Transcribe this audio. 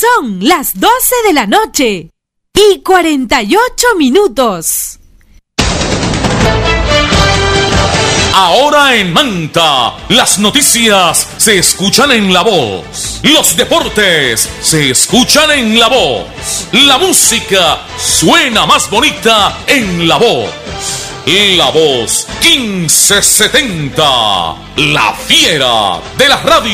Son las 12 de la noche y 48 minutos. Ahora en Manta, las noticias se escuchan en la voz. Los deportes se escuchan en la voz. La música suena más bonita en la voz. La voz 1570, la fiera de la radio.